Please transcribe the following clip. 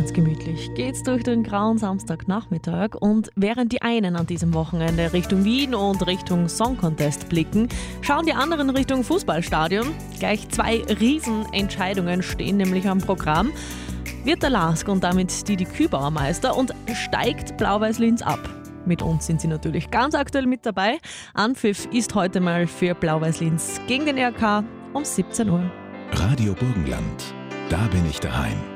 Ganz gemütlich geht's durch den grauen Samstagnachmittag und während die einen an diesem Wochenende Richtung Wien und Richtung Song Contest blicken, schauen die anderen Richtung Fußballstadion. Gleich 2 Riesenentscheidungen stehen nämlich am Programm. Wird der LASK und damit die Kübauer Meister und steigt Blau-Weiß-Linz ab? Mit uns sind sie natürlich ganz aktuell mit dabei. Anpfiff ist heute mal für Blau-Weiß-Linz gegen den RK um 17 Uhr. Radio Burgenland, da bin ich daheim.